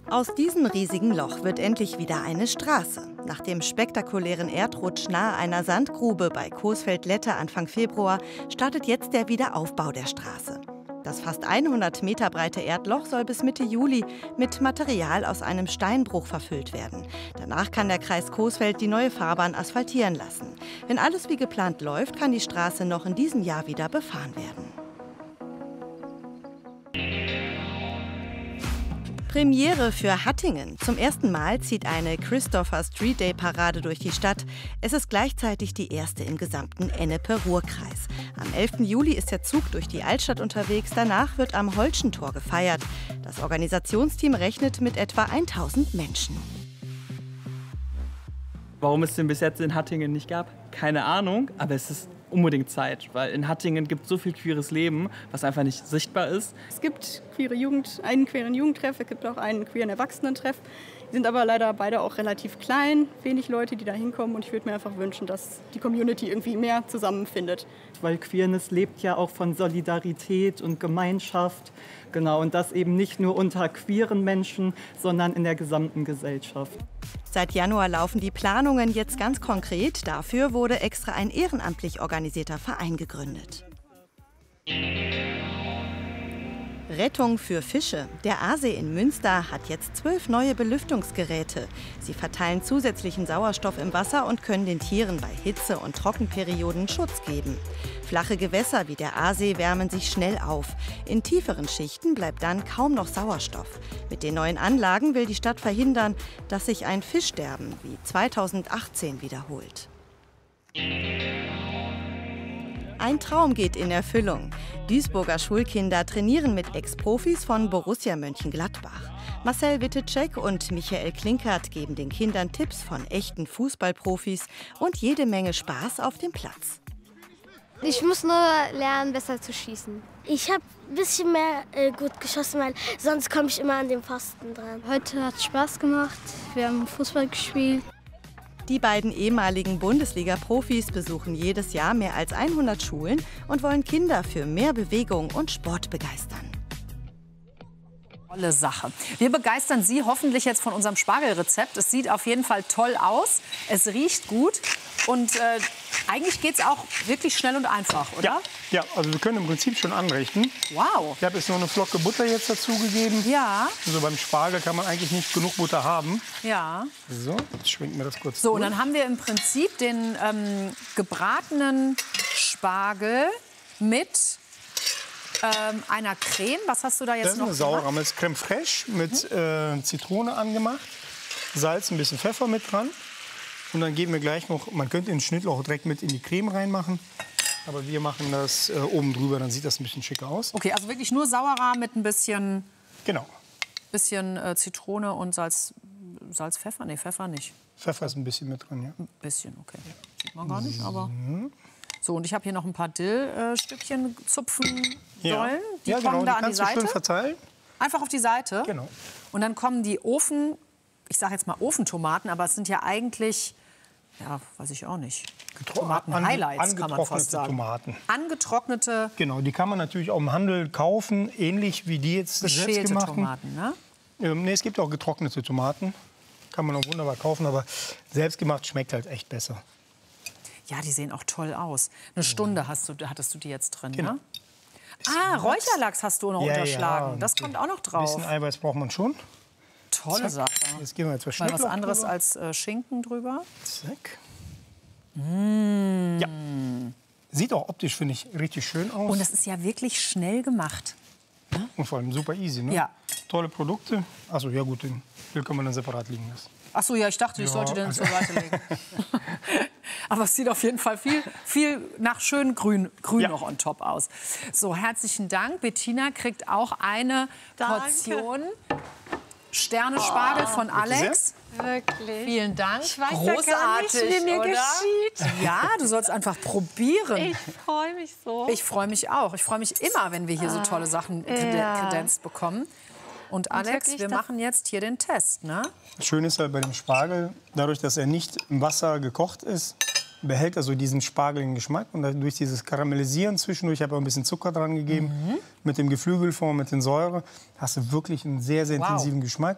Aus diesem riesigen Loch wird endlich wieder eine Straße. Nach dem spektakulären Erdrutsch nahe einer Sandgrube bei Coesfeld-Lette Anfang Februar startet jetzt der Wiederaufbau der Straße. Das fast 100 Meter breite Erdloch soll bis Mitte Juli mit Material aus einem Steinbruch verfüllt werden. Danach kann der Kreis Coesfeld die neue Fahrbahn asphaltieren lassen. Wenn alles wie geplant läuft, kann die Straße noch in diesem Jahr wieder befahren werden. Premiere für Hattingen. Zum ersten Mal zieht eine Christopher Street Day Parade durch die Stadt. Es ist gleichzeitig die erste im gesamten Ennepe-Ruhr-Kreis. Am 11. Juli ist der Zug durch die Altstadt unterwegs. Danach wird am Holschentor gefeiert. Das Organisationsteam rechnet mit etwa 1000 Menschen. Warum es den bis jetzt in Hattingen nicht gab, keine Ahnung. Aber es ist unbedingt Zeit, weil in Hattingen gibt es so viel queeres Leben, was einfach nicht sichtbar ist. Es gibt einen queeren Jugendtreff, es gibt auch einen queeren Erwachsenentreff. Die sind aber leider beide auch relativ klein, wenig Leute, die da hinkommen. Und ich würde mir einfach wünschen, dass die Community irgendwie mehr zusammenfindet. Weil Queerness lebt ja auch von Solidarität und Gemeinschaft. Genau, und das eben nicht nur unter queeren Menschen, sondern in der gesamten Gesellschaft. Seit Januar laufen die Planungen jetzt ganz konkret. Dafür wurde extra ein ehrenamtlich organisierter Verein gegründet. Rettung für Fische. Der Aasee in Münster hat jetzt 12 neue Belüftungsgeräte. Sie verteilen zusätzlichen Sauerstoff im Wasser und können den Tieren bei Hitze- und Trockenperioden Schutz geben. Flache Gewässer wie der Aasee wärmen sich schnell auf. In tieferen Schichten bleibt dann kaum noch Sauerstoff. Mit den neuen Anlagen will die Stadt verhindern, dass sich ein Fischsterben wie 2018 wiederholt. Ein Traum geht in Erfüllung. Duisburger Schulkinder trainieren mit Ex-Profis von Borussia Mönchengladbach. Marcel Wittecek und Michael Klinkert geben den Kindern Tipps von echten Fußballprofis und jede Menge Spaß auf dem Platz. Ich muss nur lernen, besser zu schießen. Ich habe ein bisschen mehr gut geschossen, weil sonst komme ich immer an den Pfosten dran. Heute hat es Spaß gemacht. Wir haben Fußball gespielt. Die beiden ehemaligen Bundesliga-Profis besuchen jedes Jahr mehr als 100 Schulen und wollen Kinder für mehr Bewegung und Sport begeistern. Tolle Sache. Wir begeistern Sie hoffentlich jetzt von unserem Spargelrezept. Es sieht auf jeden Fall toll aus. Es riecht gut. Und eigentlich geht es auch wirklich schnell und einfach, oder? Ja, also wir können im Prinzip schon anrichten. Wow. Ich habe jetzt nur eine Flocke Butter jetzt dazugegeben. Ja. Also beim Spargel kann man eigentlich nicht genug Butter haben. Ja. So, jetzt schwenken wir das kurz So, durch. und dann haben wir im Prinzip den gebratenen Spargel mit einer Creme. Was hast du da jetzt das ist noch eine Sauerrammels Creme fraiche mit Zitrone angemacht. Salz, ein bisschen Pfeffer mit dran. Und dann geben wir gleich noch, man könnte den Schnittlauch direkt mit in die Creme reinmachen. Aber wir machen das oben drüber, dann sieht das ein bisschen schicker aus. Okay, also wirklich nur Sauerrahm mit ein bisschen, Genau. Zitrone und Salz, Pfeffer? Nee, Pfeffer nicht. Pfeffer ist ein bisschen mit dran, ja. Ein bisschen, okay. Sieht man gar nicht, aber... So, und ich habe hier noch ein paar Dillstückchen zupfen sollen. Die kommen da an die Seite. Schön verteilen. Einfach auf die Seite. Genau. Und dann kommen die ich sage jetzt mal Ofentomaten, aber es sind ja eigentlich, ja, weiß ich auch nicht, Tomaten-Highlights, kann man fast sagen. Tomaten. Angetrocknete. Genau, die kann man natürlich auch im Handel kaufen, ähnlich wie die jetzt selbstgemachten. Tomaten, ne? Nee, es gibt auch getrocknete Tomaten. Kann man auch wunderbar kaufen, aber selbstgemacht schmeckt halt echt besser. Ja, die sehen auch toll aus. Eine Stunde hattest du die jetzt drin, Genau. ne? Ah, Räucherlachs hast du noch unterschlagen. Ja, das kommt auch noch drauf. Ein bisschen Eiweiß braucht man schon. Tolle Sache. Jetzt geben wir etwas Mal Schnittlauch was anderes drüber. als Schinken drüber. Zack. Ja. Sieht auch optisch, finde ich, richtig schön aus. Und das ist ja wirklich schnell gemacht. Und vor allem super easy, ne? Ja. Tolle Produkte. Achso, ja gut, den kann man dann separat liegen lassen. Ach so, ja, ich dachte, ich sollte den zur Seite legen. Aber es sieht auf jeden Fall viel nach schön grün noch on top aus. So, herzlichen Dank. Bettina kriegt auch eine Portion Sterne-Spargel von Alex. Wirklich. Vielen Dank. Ich weiß großartig, ja gar nicht, wie mir oder? geschieht. Ja, du sollst einfach probieren. Ich freue mich so. Ich freue mich auch. Ich freue mich immer, wenn wir hier so tolle Sachen kredenzt bekommen. Und Alex, wir machen jetzt hier den Test, ne? Das Schöne ist halt bei dem Spargel, dadurch, dass er nicht im Wasser gekocht ist, behält er so diesen spargeligen Geschmack. Und durch dieses Karamellisieren zwischendurch, ich habe auch ein bisschen Zucker dran gegeben, mit dem Geflügelfond, mit den Säure, hast du wirklich einen sehr, sehr intensiven Geschmack.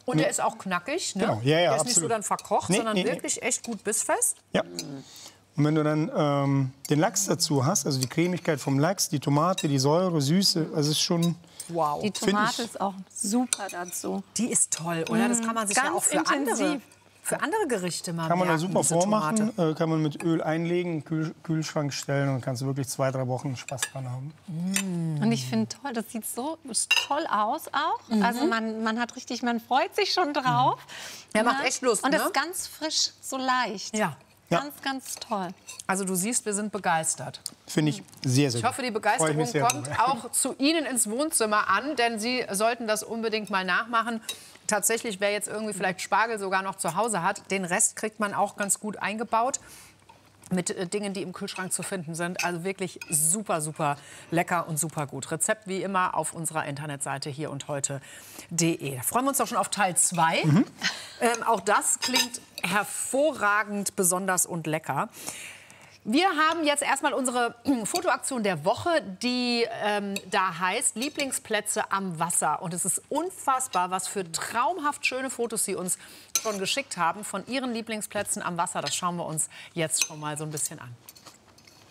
Und der ist auch knackig, ne? Genau. Ja, der ist absolut. nicht so dann verkocht, sondern wirklich echt gut bissfest. Ja. Und wenn du dann den Lachs dazu hast, also die Cremigkeit vom Lachs, die Tomate, die Säure, Süße, also ist schon... Wow. Die Tomate ist auch super dazu. Die ist toll, oder? Das kann man sich ja auch für andere Gerichte mal Kann man da merken, super diese vormachen, Tomate. kann man mit Öl einlegen, Kühlschrank stellen und kannst du wirklich 2-3 Wochen Spaß dran haben. Und ich finde toll, das sieht so toll aus auch. Also man hat richtig, man freut sich schon drauf. Ja, macht echt Lust, Und ne? das ist ganz frisch, so leicht. Ja. Ganz, ganz toll. Also du siehst, wir sind begeistert. Finde ich sehr, sehr Ich hoffe, die gut. Freue ich Begeisterung mich sehr kommt drüber. auch zu Ihnen ins Wohnzimmer an, denn Sie sollten das unbedingt mal nachmachen. Tatsächlich, wer jetzt irgendwie vielleicht Spargel sogar noch zu Hause hat, den Rest kriegt man auch ganz gut eingebaut mit Dingen, die im Kühlschrank zu finden sind. Also wirklich super, super lecker und super gut. Rezept wie immer auf unserer Internetseite hier und heute.de. Da freuen wir uns doch schon auf Teil 2. Auch das klingt hervorragend, besonders und lecker. Wir haben jetzt erstmal unsere Fotoaktion der Woche, die da heißt Lieblingsplätze am Wasser. Und es ist unfassbar, was für traumhaft schöne Fotos Sie uns schon geschickt haben von Ihren Lieblingsplätzen am Wasser. Das schauen wir uns jetzt schon mal so ein bisschen an.